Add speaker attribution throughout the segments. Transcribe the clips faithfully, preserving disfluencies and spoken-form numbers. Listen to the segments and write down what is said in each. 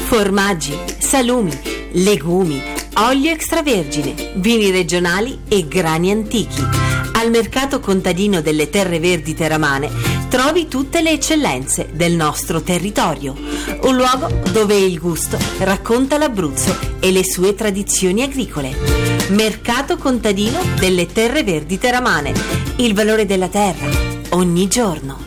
Speaker 1: Formaggi, salumi, legumi, olio extravergine, vini regionali e grani antichi. Al mercato contadino delle Terre Verdi Teramane trovi tutte le eccellenze del nostro territorio. Un luogo dove il gusto racconta l'Abruzzo e le sue tradizioni agricole. Mercato contadino delle Terre Verdi Teramane. Il valore della terra ogni giorno.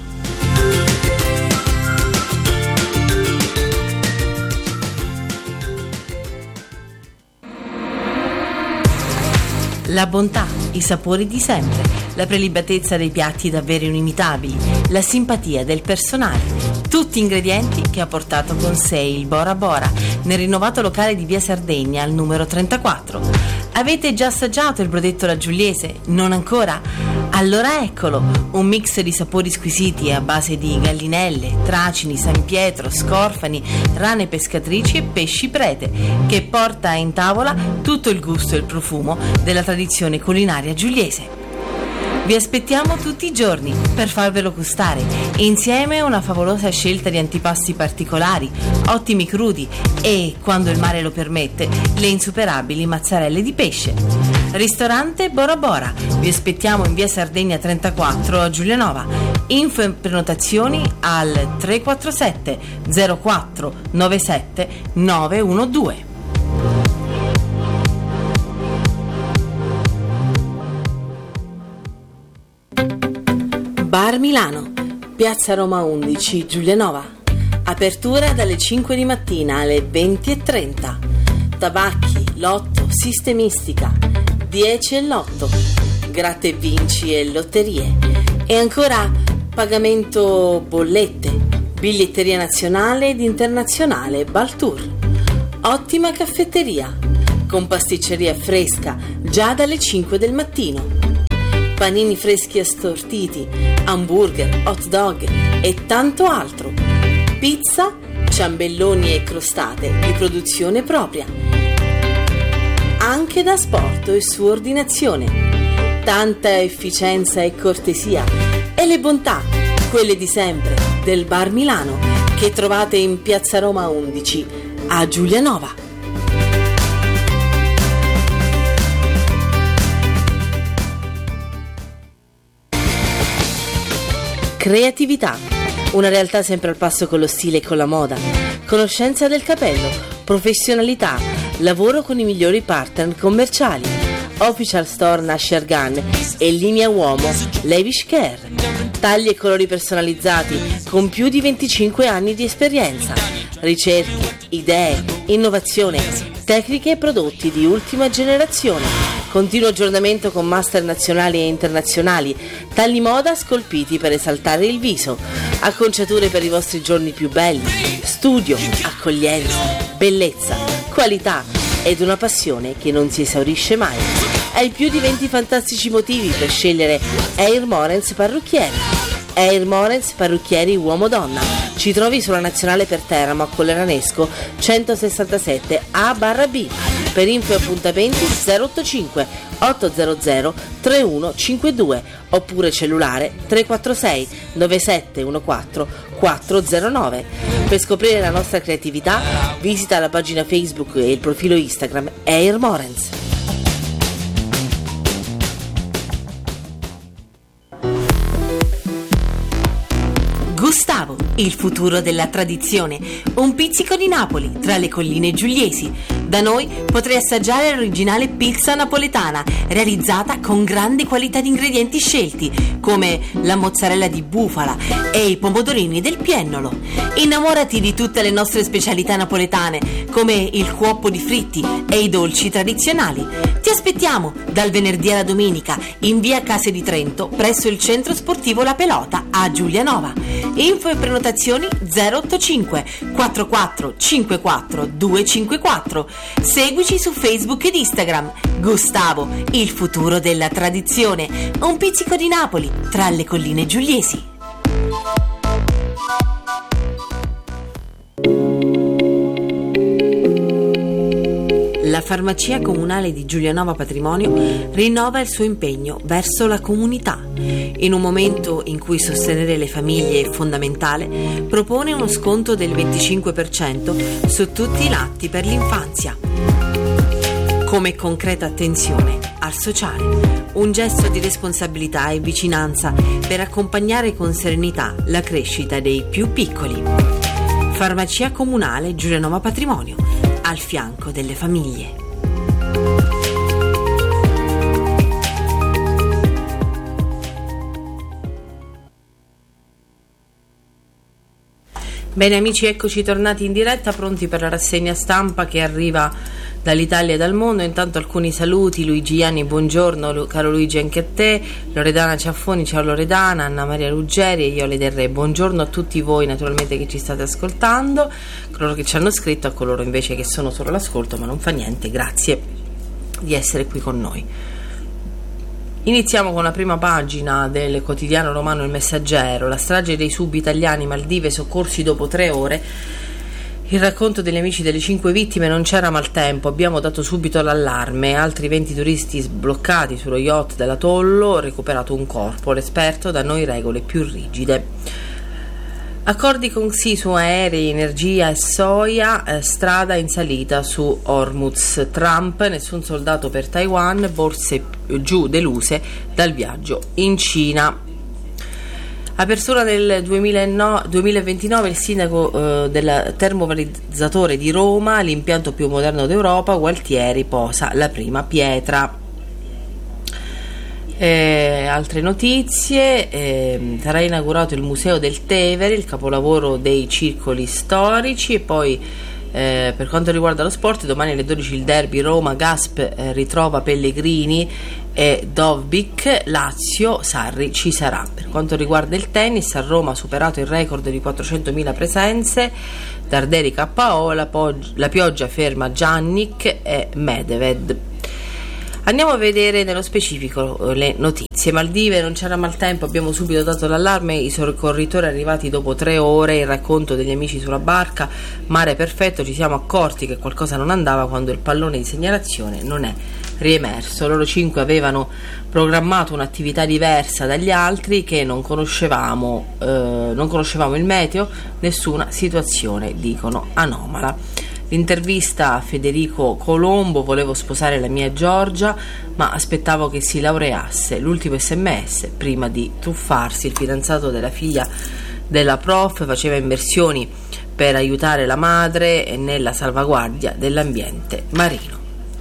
Speaker 1: La bontà, i sapori di sempre, la prelibatezza dei piatti davvero inimitabili, la simpatia del personale, tutti ingredienti che ha portato con sé il Bora Bora nel rinnovato locale di via Sardegna al numero trentaquattro. Avete già assaggiato il brodetto alla Giuliese? Non ancora? Allora eccolo, un mix di sapori squisiti a base di gallinelle, tracini, San Pietro, scorfani, rane pescatrici e pesci prete, che porta in tavola tutto il gusto e il profumo della tradizione culinaria giuliese. Vi aspettiamo tutti i giorni per farvelo gustare, insieme a una favolosa scelta di antipasti particolari, ottimi crudi e, quando il mare lo permette, le insuperabili mozzarelle di pesce. Ristorante Bora Bora, vi aspettiamo in via Sardegna trentaquattro a Giulianova. Info e prenotazioni al tre quattro sette zero quattro nove sette nove uno due. Bar Milano, Piazza Roma undici, Giulianova. Apertura dalle cinque di mattina alle venti e trenta. Tabacchi, lotto, sistemistica, dieci e l'otto, gratta e vinci e lotterie. E ancora pagamento bollette, biglietteria nazionale ed internazionale Baltour. Ottima caffetteria, con pasticceria fresca già dalle cinque del mattino. Panini freschi assortiti, hamburger, hot dog e tanto altro. Pizza, ciambelloni e crostate di produzione propria. Anche da asporto e su ordinazione. Tanta efficienza e cortesia e le bontà, quelle di sempre, del Bar Milano, che trovate in Piazza Roma undici a Giulianova. Creatività, una realtà sempre al passo con lo stile e con la moda, conoscenza del capello, professionalità, lavoro con i migliori partner commerciali, Official Store Nasher Gun e linea uomo Lavish Care, tagli e colori personalizzati con più di venticinque anni di esperienza, ricerche, idee, innovazione, tecniche e prodotti di ultima generazione. Continuo aggiornamento con master nazionali e internazionali, tagli moda scolpiti per esaltare il viso, acconciature per i vostri giorni più belli, studio, accoglienza, bellezza, qualità ed una passione che non si esaurisce mai. Hai più di venti fantastici motivi per scegliere Air Morens Parrucchieri. Air Morens Parrucchieri uomo-donna. Ci trovi sulla Nazionale per Teramo a Colleranesco centosessantasette A barra B. Per info e appuntamenti zero otto cinque otto zero zero tre uno cinque due oppure cellulare tre quattro sei nove sette uno quattro quattro zero nove. Per scoprire la nostra creatività visita la pagina Facebook e il profilo Instagram Air Morens. Gustavo, il futuro della tradizione, un pizzico di Napoli tra le colline giuliesi. Da noi potrai assaggiare l'originale pizza napoletana, realizzata con grande qualità di ingredienti scelti, come la mozzarella di bufala e i pomodorini del Piennolo. Innamorati di tutte le nostre specialità napoletane, come il cuoppo di fritti e i dolci tradizionali. Ti aspettiamo dal venerdì alla domenica in via Case di Trento, presso il centro sportivo La Pelota a Giulianova. Info e prenotazioni zero otto cinque quattro quattro cinque quattro due cinque quattro. Seguici su Facebook ed Instagram. Gustavo, il futuro della tradizione, un pizzico di Napoli tra le colline giuliesi.
Speaker 2: La farmacia comunale di Giulianova Patrimonio rinnova il suo impegno verso la comunità. In un momento in cui sostenere le famiglie è fondamentale, propone uno sconto del venticinque per cento su tutti i latti per l'infanzia. Come concreta attenzione al sociale, un gesto di responsabilità e vicinanza per accompagnare con serenità la crescita dei più piccoli. Farmacia comunale Giulianova Patrimonio, al fianco delle famiglie.
Speaker 1: Bene amici, eccoci tornati in diretta, pronti per la rassegna stampa che arriva dall'Italia e dal mondo. Intanto alcuni saluti: Luigi Ianni, buongiorno caro Luigi, anche a te. Loredana Ciaffoni, ciao Loredana. Anna Maria Ruggeri e Iole del Re, buongiorno a tutti voi naturalmente che ci state ascoltando, coloro che ci hanno scritto, a coloro invece che sono solo all'ascolto, ma non fa niente, grazie di essere qui con noi. Iniziamo con la prima pagina del quotidiano romano Il Messaggero. La strage dei sub italiani, Maldive, soccorsi dopo tre ore. Il racconto degli amici delle cinque vittime: non c'era maltempo, abbiamo dato subito l'allarme. Altri venti turisti sbloccati sullo yacht dell'atollo, recuperato un corpo. L'esperto: da noi regole più rigide. Accordi con Xi su aerei, energia e soia, eh, strada in salita su Hormuz. Trump: nessun soldato per Taiwan, borse giù deluse dal viaggio in Cina. Apertura del duemilaventinove, il sindaco eh, del termovalorizzatore di Roma, l'impianto più moderno d'Europa, Gualtieri posa la prima pietra. Eh, altre notizie: eh, sarà inaugurato il Museo del Tevere, il capolavoro dei circoli storici. E poi eh, per quanto riguarda lo sport, domani alle dodici il derby Roma Gasp eh, ritrova Pellegrini e Dovbyk, Lazio Sarri ci sarà. Per quanto riguarda il tennis, a Roma ha superato il record di quattrocentomila presenze, Darderi K O, la, pog- la pioggia ferma Giannic e Medved. Andiamo a vedere nello specifico le notizie. Maldive, non c'era maltempo, abbiamo subito dato l'allarme, i soccorritori arrivati dopo tre ore, il racconto degli amici sulla barca, mare perfetto, ci siamo accorti che qualcosa non andava quando il pallone di segnalazione non è riemerso. Loro cinque avevano programmato un'attività diversa dagli altri che non conoscevamo, eh, non conoscevamo il meteo, nessuna situazione, dicono, anomala. L'intervista a Federico Colombo: volevo sposare la mia Giorgia, ma aspettavo che si laureasse. L'ultimo sms prima di tuffarsi. Il fidanzato della figlia della prof faceva immersioni per aiutare la madre nella salvaguardia dell'ambiente marino.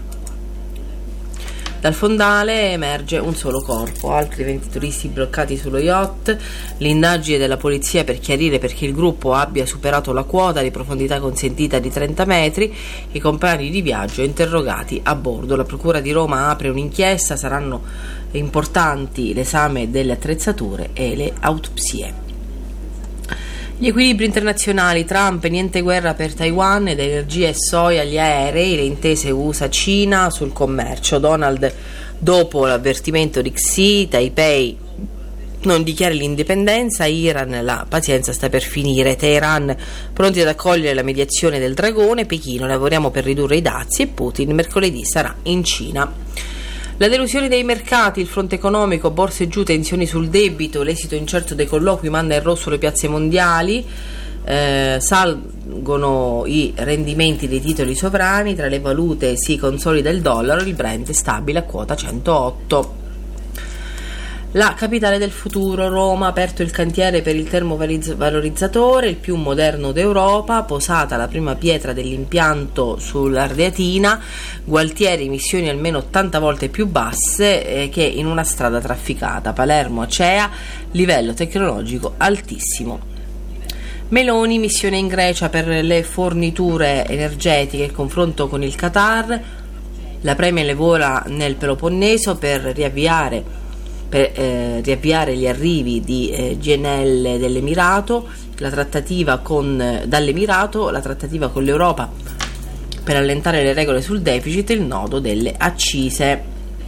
Speaker 1: Dal fondale emerge un solo corpo, altri venti turisti bloccati sullo yacht, l'indagine della polizia per chiarire perché il gruppo abbia superato la quota di profondità consentita di trenta metri, i compagni di viaggio interrogati a bordo. La Procura di Roma apre un'inchiesta, saranno importanti l'esame delle attrezzature e le autopsie. Gli equilibri internazionali: Trump, niente guerra per Taiwan, ed energia e soia agli aerei, le intese U S A-Cina sul commercio. Donald, dopo l'avvertimento di Xi, Taipei non dichiara l'indipendenza, Iran, la pazienza sta per finire. Teheran, pronti ad accogliere la mediazione del dragone. Pechino, lavoriamo per ridurre i dazi, e Putin mercoledì sarà in Cina. La delusione dei mercati, il fronte economico, borse giù, tensioni sul debito, l'esito incerto dei colloqui manda in rosso le piazze mondiali, eh, salgono i rendimenti dei titoli sovrani, tra le valute si consolida il dollaro, il Brent è stabile a quota centootto. La capitale del futuro, Roma, aperto il cantiere per il termovalorizzatore, il più moderno d'Europa, posata la prima pietra dell'impianto sull'Ardeatina, Gualtieri, emissioni almeno ottanta volte più basse eh, che in una strada trafficata. Palermo, Acea, livello tecnologico altissimo. Meloni, missione in Grecia per le forniture energetiche, il confronto con il Qatar, la Premier lavora nel Peloponneso per riavviare per eh, riavviare gli arrivi di eh, G N L dell'Emirato, la trattativa con dall'Emirato, la trattativa con l'Europa per allentare le regole sul deficit, il nodo delle accise.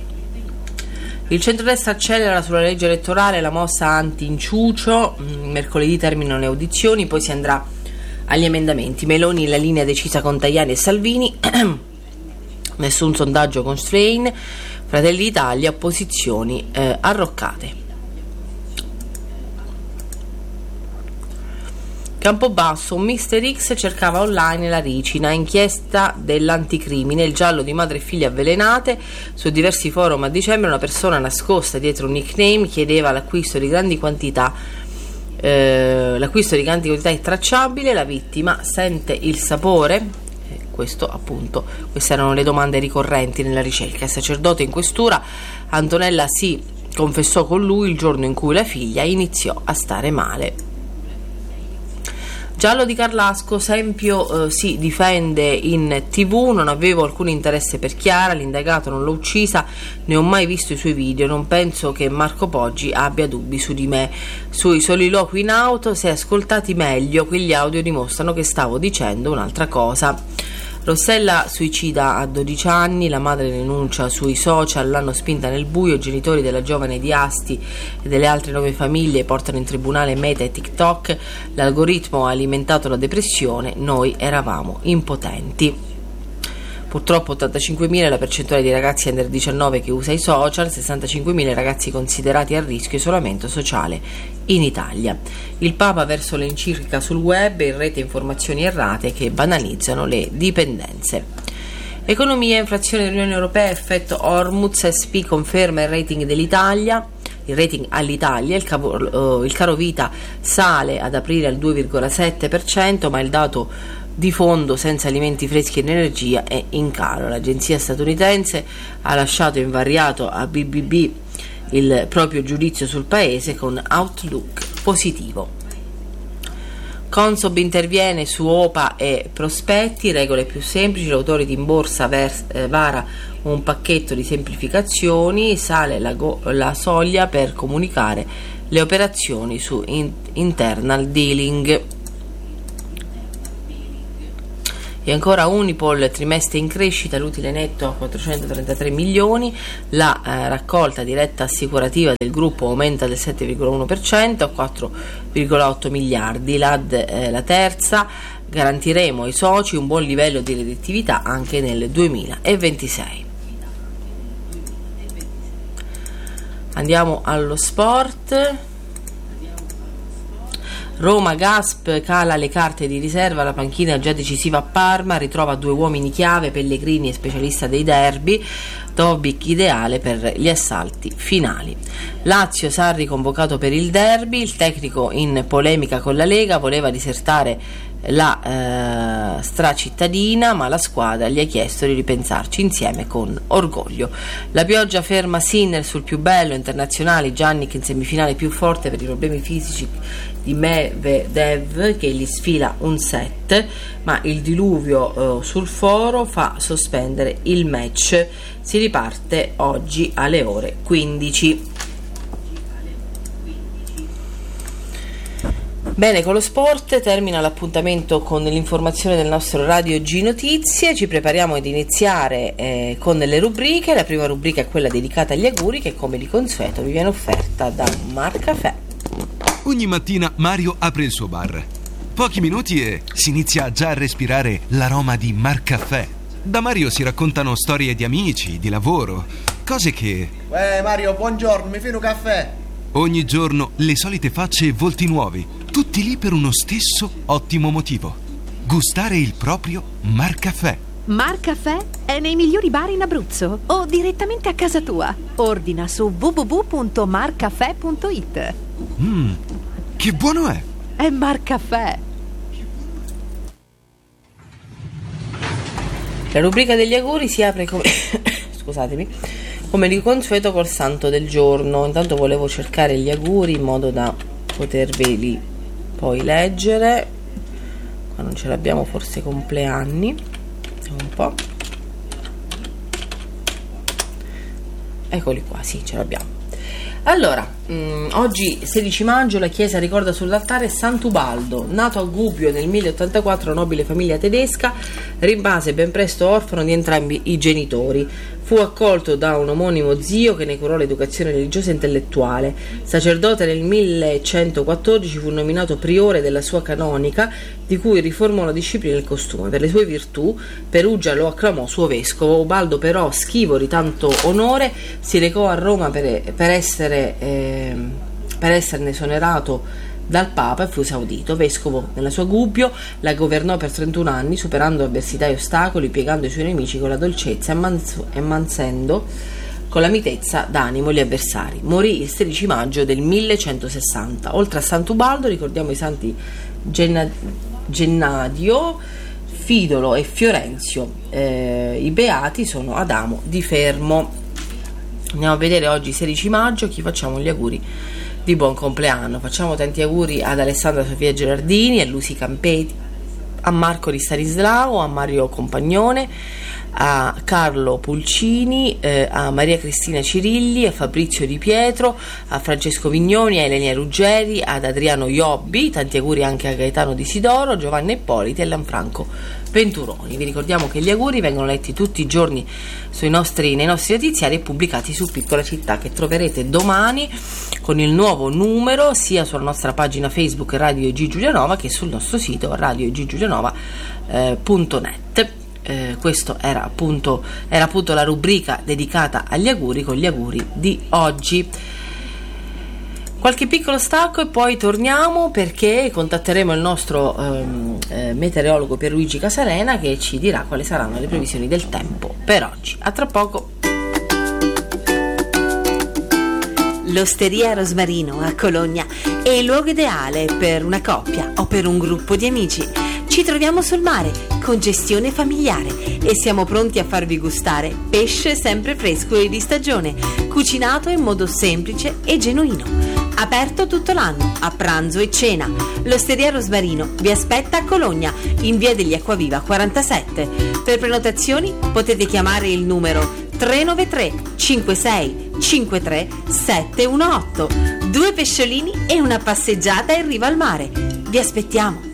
Speaker 1: Il centrodestra accelera sulla legge elettorale, la mossa anti-inciucio, mercoledì terminano le audizioni, poi si andrà agli emendamenti. Meloni la linea decisa con Tajani e Salvini. Nessun sondaggio constrain. Fratelli d'Italia, posizioni eh, arroccate. Campobasso, un mister X cercava online la ricina, inchiesta dell'anticrimine, il giallo di madre e figlia avvelenate. Su diversi forum a dicembre una persona nascosta dietro un nickname chiedeva l'acquisto di grandi quantità eh, l'acquisto di grandi quantità intracciabile, la vittima sente il sapore, eh, questo appunto, queste erano le domande ricorrenti nella ricerca. Il sacerdote in questura, Antonella si confessò con lui il giorno in cui la figlia iniziò a stare male. Giallo di Carlasco, Sempio eh, si difende in tv, non avevo alcun interesse per Chiara, l'indagato non l'ho uccisa, ne ho mai visto i suoi video, non penso che Marco Poggi abbia dubbi su di me. Sui soliloqui in auto, se ascoltati meglio, quegli audio dimostrano che stavo dicendo un'altra cosa. Rossella suicida a dodici anni, la madre denuncia sui social, l'hanno spinta nel buio, i genitori della giovane di Asti e delle altre nove famiglie portano in tribunale Meta e TikTok, l'algoritmo ha alimentato la depressione, noi eravamo impotenti. Purtroppo ottantacinquemila è la percentuale di ragazzi under diciannove che usa i social, sessantacinquemila ragazzi considerati a rischio isolamento sociale in Italia. Il Papa verso l'enciclica sul web e in rete informazioni errate che banalizzano le dipendenze. Economia, inflazione dell'Unione Europea, effetto Hormuz, S P conferma il rating dell'Italia. Il rating all'Italia, il, cavo, uh, il caro vita sale ad aprile al due virgola sette per cento, ma il dato di fondo senza alimenti freschi ed energia è in calo. L'agenzia statunitense ha lasciato invariato a B B B il proprio giudizio sul paese con outlook positivo. Consob interviene su O P A e prospetti, regole più semplici, l'autority in borsa vers- eh, vara un pacchetto di semplificazioni, sale la, go- la soglia per comunicare le operazioni su in- internal dealing. E ancora Unipol, trimestre in crescita, l'utile netto a quattrocentotrentatré milioni, la eh, raccolta diretta assicurativa del gruppo aumenta del sette virgola uno per cento a quattro virgola otto miliardi, l'A D eh, la terza, garantiremo ai soci un buon livello di redditività anche nel duemilaventisei. Andiamo allo sport. Roma, Gasp cala le carte di riserva, la panchina già decisiva a Parma, ritrova due uomini chiave, Pellegrini e specialista dei derby, Dobic ideale per gli assalti finali. Lazio, Sarri convocato per il derby, il tecnico in polemica con la Lega, voleva disertare la eh, stracittadina, ma la squadra gli ha chiesto di ripensarci insieme con orgoglio. La pioggia ferma Sinner sul più bello, internazionali, Giannic in semifinale più forte per i problemi fisici di Medvedev che gli sfila un set, ma il diluvio eh, sul foro fa sospendere il match. Si riparte oggi alle ore quindici. Bene, con lo sport termina l'appuntamento con l'informazione del nostro Radio G Notizie. Ci prepariamo ad iniziare eh, con le rubriche. La prima rubrica è quella dedicata agli auguri che, come di consueto, vi viene offerta da Marcaffè.
Speaker 3: Ogni mattina Mario apre il suo bar. Pochi minuti e si inizia già a respirare l'aroma di Marcaffè. Da Mario si raccontano storie di amici, di lavoro, cose che...
Speaker 4: Eh Mario, buongiorno, mi fai un caffè?
Speaker 3: Ogni giorno le solite facce e volti nuovi, tutti lì per uno stesso ottimo motivo: gustare il proprio Marcaffè.
Speaker 5: Marcaffè è nei migliori bar in Abruzzo o direttamente a casa tua. Ordina su w w w punto marcaffè punto i t.
Speaker 3: Mmm, che buono è!
Speaker 5: È Marcaffè.
Speaker 1: La rubrica degli auguri si apre come scusatemi, come di consueto col santo del giorno. Intanto volevo cercare gli auguri in modo da poterveli poi leggere. Qua non ce l'abbiamo, forse compleanni. Vediamo un po'. Eccoli qua, sì, ce l'abbiamo. Allora, Mm, oggi sedici maggio la chiesa ricorda sull'altare Sant'Ubaldo, nato a Gubbio nel milleottantaquattro, nobile famiglia tedesca, rimase ben presto orfano di entrambi i genitori. Fu accolto da un omonimo zio che ne curò l'educazione religiosa e intellettuale. Sacerdote nel millecentoquattordici fu nominato priore della sua canonica, di cui riformò la disciplina e il costume. Per le sue virtù Perugia lo acclamò suo vescovo. Ubaldo però, schivo di tanto onore, si recò a Roma per, per, essere, eh, per esserne esonerato dal Papa e fu esaudito. Vescovo nella sua Gubbio, la governò per trentuno anni, superando avversità e ostacoli, piegando i suoi nemici con la dolcezza e, manzo, e mansendo con la mitezza d'animo gli avversari. Morì il sedici maggio del millecentosessanta. Oltre a Sant'Ubaldo ricordiamo i santi Genna, Gennadio, Fidolo e Fiorenzio. Eh, I beati sono Adamo di Fermo. Andiamo a vedere oggi sedici maggio chi facciamo gli auguri di buon compleanno. Facciamo tanti auguri ad Alessandra Sofia Gerardini, a Lucy Campeti, a Marco Di Stanislao, a Mario Compagnone, a Carlo Pulcini, eh, a Maria Cristina Cirilli, a Fabrizio Di Pietro, a Francesco Vignoni, a Elenia Ruggeri, ad Adriano Iobbi. Tanti auguri anche a Gaetano Di Sidoro, Giovanna Ippoliti e Lanfranco Venturoni. Vi ricordiamo che gli auguri vengono letti tutti i giorni sui nostri, nei nostri notiziari e pubblicati su Piccola Città, che troverete domani con il nuovo numero sia sulla nostra pagina Facebook Radio G Giulianova che sul nostro sito radio g giulianova punto net. Eh, questo era appunto, era appunto la rubrica dedicata agli auguri, con gli auguri di oggi. Qualche piccolo stacco e poi torniamo, perché contatteremo il nostro ehm, eh, meteorologo Pierluigi Casarena, che ci dirà quali saranno le previsioni del tempo per oggi. A tra poco.
Speaker 2: L'Osteria Rosmarino a Cologna è il luogo ideale per una coppia o per un gruppo di amici. Ci troviamo sul mare con gestione familiare e siamo pronti a farvi gustare pesce sempre fresco e di stagione, cucinato in modo semplice e genuino. Aperto tutto l'anno, a pranzo e cena. L'Osteria Rosmarino vi aspetta a Cologna, in via degli Acquaviva quarantasette. Per prenotazioni potete chiamare il numero tre nove tre cinque sei cinque tre sette uno otto. Due pesciolini e una passeggiata in riva al mare. Vi aspettiamo.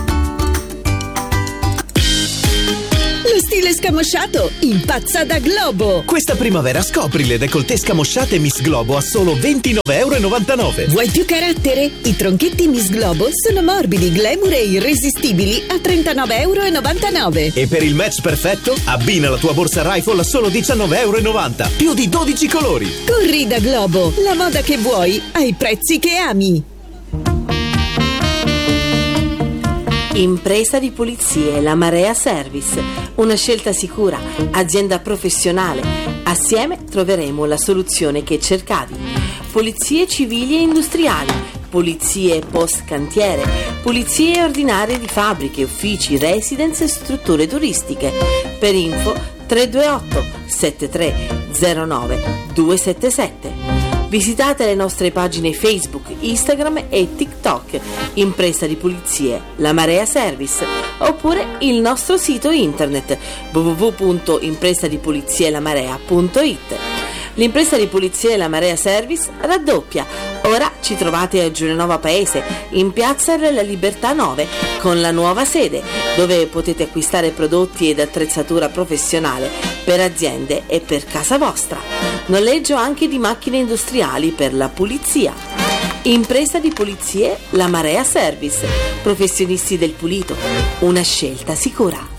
Speaker 6: Lo stile scamosciato impazza da Globo.
Speaker 7: Questa primavera scopri le décolleté scamosciate Miss Globo a solo ventinove e novantanove euro.
Speaker 6: Vuoi più carattere? I tronchetti Miss Globo sono morbidi, glamour e irresistibili a trentanove e novantanove euro.
Speaker 7: E per il match perfetto abbina la tua borsa Rifle a solo diciannove e novanta euro. Più di dodici colori.
Speaker 6: Corri da Globo, la moda che vuoi ai prezzi che ami.
Speaker 2: Impresa di pulizie La Marea Service, una scelta sicura, azienda professionale. Assieme troveremo la soluzione che cercavi. Pulizie civili e industriali, pulizie post cantiere, pulizie ordinarie di fabbriche, uffici, residence e strutture turistiche. Per info tre due otto sette tre zero nove due sette sette. Visitate le nostre pagine Facebook, Instagram e TikTok, Impresa di Pulizie La Marea Service, oppure il nostro sito internet w w w punto impresa di pulizie la marea punto i t. L'Impresa di Pulizie La Marea Service raddoppia. Ora ci trovate a Giulianova Paese, in piazza della Libertà nove, con la nuova sede, dove potete acquistare prodotti ed attrezzatura professionale per aziende e per casa vostra. Noleggio anche di macchine industriali per la pulizia. Impresa di Pulizie La Marea Service, professionisti del pulito, una scelta sicura.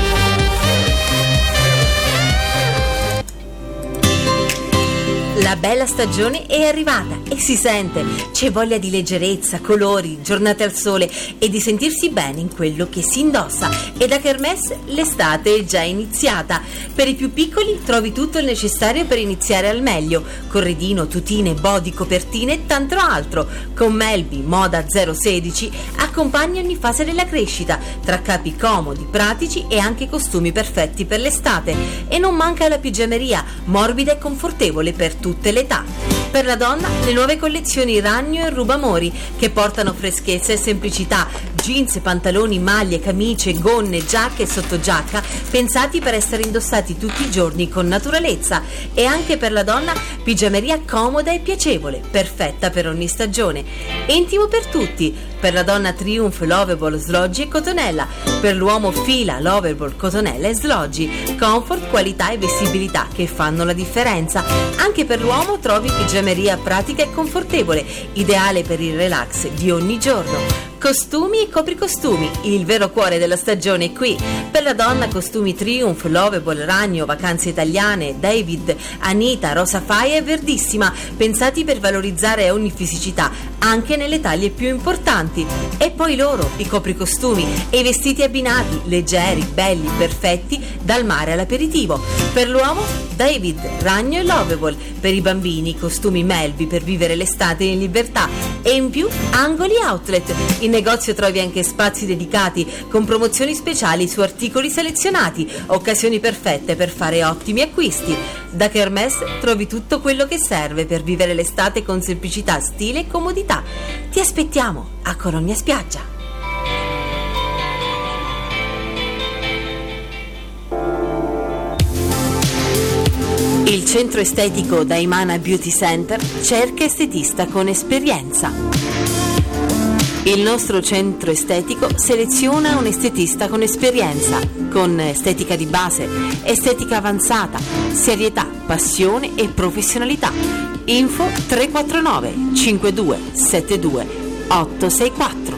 Speaker 2: La bella stagione è arrivata e si sente, c'è voglia di leggerezza, colori, giornate al sole e di sentirsi bene in quello che si indossa. E da Kermesse l'estate è già iniziata. Per i più piccoli trovi tutto il necessario per iniziare al meglio: corredino, tutine, body, copertine e tanto altro. Con Melby Moda zero sedici accompagni ogni fase della crescita, tra capi comodi, pratici e anche costumi perfetti per l'estate. E non manca la pigiameria, morbida e confortevole per tutte le età. Per la donna le nuove collezioni Ragno e Rubamori, che portano freschezza e semplicità, jeans, pantaloni, maglie, camicie, gonne, giacche e sottogiacca pensati per essere indossati tutti i giorni con naturalezza, e anche per la donna pigiameria comoda e piacevole, perfetta per ogni stagione. Intimo per tutti, per la donna Triumph, Lovable, Sloggi e Cotonella, per l'uomo Fila, Lovable, Cotonella e Sloggi. Comfort, qualità e vestibilità che fanno la differenza. Anche per l'uomo trovi pigiameria pratica e confortevole, ideale per il relax di ogni giorno. Costumi e copricostumi, il vero cuore della stagione è qui. Per la donna costumi Triumph, Lovable, Ragno, Vacanze Italiane, David, Anita, Rosa Faia e Verdissima, pensati per valorizzare ogni fisicità, anche nelle taglie più importanti. E poi loro, i copricostumi e i vestiti abbinati, leggeri, belli, perfetti, dal mare all'aperitivo. Per l'uomo, David, Ragno e Lovable. Per i bambini, costumi Melby per vivere l'estate in libertà. E in più, angoli outlet. In negozio trovi anche spazi dedicati con promozioni speciali su articoli selezionati, occasioni perfette per fare ottimi acquisti. Da Kermesse trovi tutto quello che serve per vivere l'estate con semplicità, stile e comodità. Ti aspettiamo a Cologna Spiaggia. Il centro estetico Daimana Beauty Center cerca estetista con esperienza. Il nostro centro estetico seleziona un estetista con esperienza, con estetica di base, estetica avanzata, serietà, passione e professionalità. Info tre quattro nove cinque due sette due otto sei quattro.